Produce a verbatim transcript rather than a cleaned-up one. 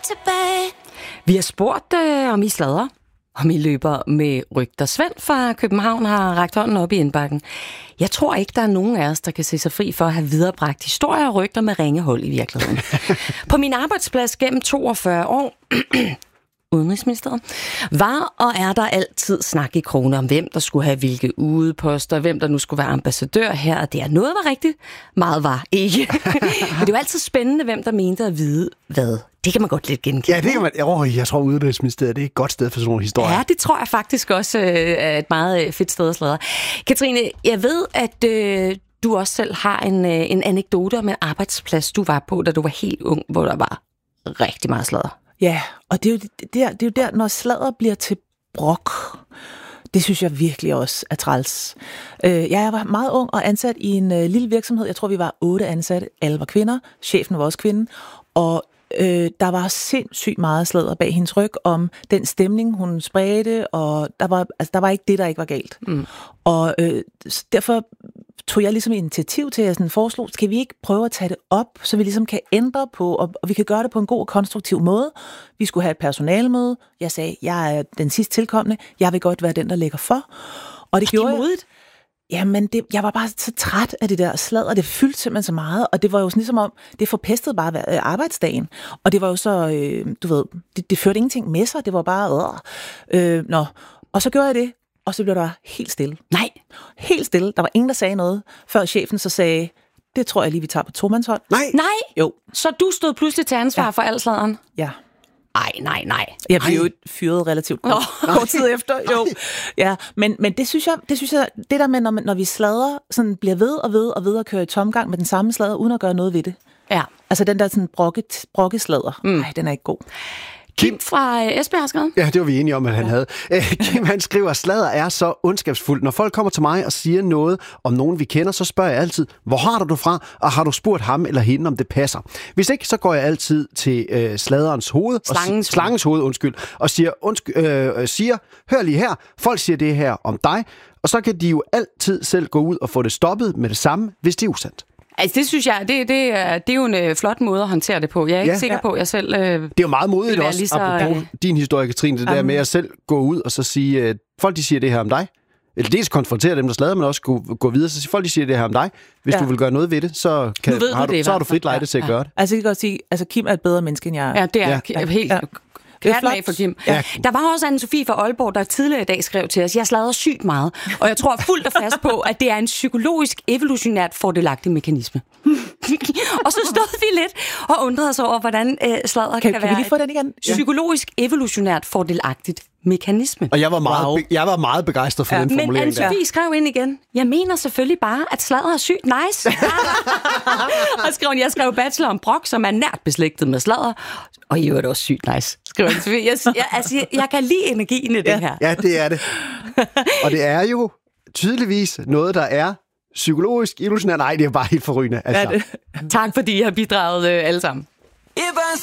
tilbage. Vi har spurgt, øh, om I sladrer, om I løber med rygter. Svend fra København har rakt hånden op i indbakken. Jeg tror ikke, der er nogen af os, der kan se sig fri for at have viderebragt historier og rygter med ringehold i virkeligheden. På min arbejdsplads gennem toogfyrre år... Udenrigsministeriet, var og er der altid snak i kroner om, hvem der skulle have hvilke udeposter, hvem der nu skulle være ambassadør her, og det er noget var rigtigt, meget var ikke. Men det er jo altid spændende, hvem der mente at vide hvad. Det kan man godt lidt genkende. Ja, det kan man. Oh, jeg tror, Udenrigsministeriet det er et godt sted for sådan nogle historier. Ja, det tror jeg faktisk også er et meget fedt sted at sladre. Katrine, jeg ved, at øh, du også selv har en, øh, en anekdote om en arbejdsplads, du var på, da du var helt ung, hvor der var rigtig meget sladder. Ja, og det er, jo der, det er jo der, når sladder bliver til brok. Det synes jeg virkelig også er træls. Jeg var meget ung og ansat i en lille virksomhed. Jeg tror, vi var otte ansatte. Alle var kvinder. Chefen var også kvinde. Og øh, der var sindssygt meget sladder bag hendes ryg om den stemning, hun spredte. Og der var, altså, der var ikke det, der ikke var galt. Mm. Og øh, derfor tog jeg ligesom initiativ til, at jeg sådan foreslog, skal vi ikke prøve at tage det op, så vi ligesom kan ændre på, og, og vi kan gøre det på en god og konstruktiv måde. Vi skulle have et personalemøde. Jeg sagde, jeg er den sidst tilkommende. Jeg vil godt være den, der lægger for. Og det og gjorde jeg. Jamen, det, jeg var bare så træt af det der sladder. Det fyldte simpelthen så meget, og det var jo sådan ligesom om, det forpestede bare arbejdsdagen. Og det var jo så, øh, du ved, det, det førte ingenting med sig. Det var bare, øh, øh, nå. Og så gjorde jeg det. Og så blev der helt stille. Nej. Helt stille. Der var ingen, der sagde noget, før chefen så sagde, det tror jeg lige, vi tager på tomandshånd. Nej. Nej? Jo. Så du stod pludselig til ansvar ja. for al sladderen? Ja. Ej, nej, nej. Jeg blev jo fyret relativt kort tid efter. Jo. Ja, men, men det synes jeg, det synes jeg, det der med, når, når vi sladrer, sådan bliver ved og ved og ved at køre i tomgang med den samme sladder, uden at gøre noget ved det. Ja. Altså den der sådan brokket, brokkesladder. Nej, mm. den er ikke god. Kim fra Esbjerg har skrevet. Ja, det var vi enige om, at han ja. havde. Kim, han skriver, at sladder er så ondskabsfuldt. Når folk kommer til mig og siger noget om nogen, vi kender, så spørger jeg altid, hvor har du det fra, og har du spurgt ham eller hende, om det passer? Hvis ikke, så går jeg altid til øh, sladderens hoved, slangens, og, slangens hoved, undskyld, og siger, undskyld, øh, siger, hør lige her, folk siger det her om dig, og så kan de jo altid selv gå ud og få det stoppet med det samme, hvis det er usandt. Altså, det synes jeg, det, det, er, det er jo en øh, flot måde at håndtere det på. Jeg er ikke ja, sikker ja. på, at jeg selv... Øh, det er jo meget modigt også, lige så, apropos øh, din historie, Katrine, det um, der med at selv gå ud og så sige, øh, folk de siger det her om dig. Eller dels konfrontere dem, der slader, men også gå, gå videre, så siger folk de siger det her om dig. Hvis ja. du vil gøre noget ved det, så, kan, har du, det, så har du frit lejde ja, til at ja. gøre det. Altså, jeg kan godt sige, altså Kim er et bedre menneske, end jeg er. Ja, det er ja. Ja. helt... Ja. Det er flot for Kim. Ja. Der var også Anne-Sophie fra Aalborg, der tidligere i dag skrev til os, jeg sladrer sygt meget, og jeg tror fuldt og fast på, at det er en psykologisk, evolutionært fordelagtig mekanisme. Og så stod vi lidt og undrede os over, hvordan øh, sladder kan, kan, kan kan være vi lige få den igen? Psykologisk, evolutionært fordelagtigt mekanisme. Og jeg var meget, wow. be- jeg var meget begejstret for ja. den formulering. Men Anne-Sophie skrev ind igen, jeg mener selvfølgelig bare, at sladder er sygt nice. Og skrev hun, jeg skrev bachelor om brok, som er nært beslægtet med sladder. Og I øvrigt også sygt nice, skriver Anne-Sophie. Jeg, jeg, altså, jeg, jeg kan lide energien i ja. det her. Ja, det er det. Og det er jo tydeligvis noget, der er psykologisk, evolutionært. Nej, det er bare helt forrygende. Altså. Ja, tak fordi I har bidraget øh, alle sammen. It burns